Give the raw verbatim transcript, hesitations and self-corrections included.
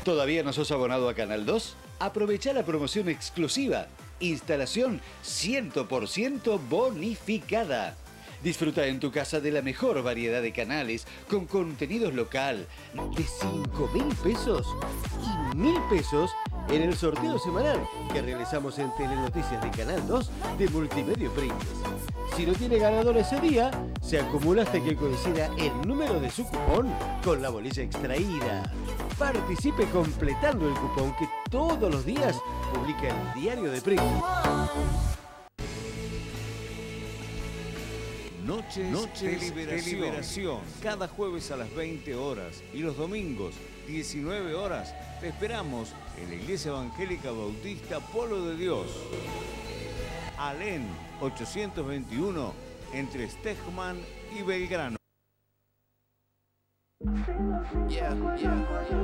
¿Todavía no sos abonado a Canal dos? Aprovecha la promoción exclusiva. Instalación cien por ciento bonificada. Disfruta en tu casa de la mejor variedad de canales con contenidos local de cinco mil pesos y mil pesos en el sorteo semanal que realizamos en Telenoticias de Canal dos de Multimedio Princes. Si no tiene ganador ese día, se acumula hasta que coincida el número de su cupón con la bolilla extraída. Participe completando el cupón que todos los días publica el Diario de Princes. Noches, Noches de, liberación. de Liberación. Cada jueves a las veinte horas y los domingos, diecinueve horas, te esperamos en la Iglesia Evangélica Bautista Polo de Dios. Alén ochocientos veintiuno, entre Stegman y Belgrano. Yeah, yeah, yeah.